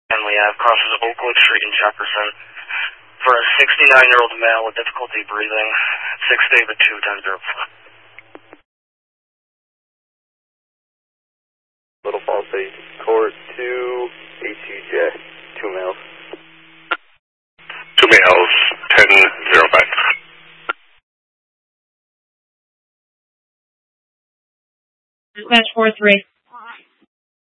And we have crosses Oakwood Street in Jefferson for a 69-year-old male with difficulty breathing. 6 David 21004. Little Falls State Court 2 ATJ, 2 males. 2 males, 1005. Dispatch 4-3.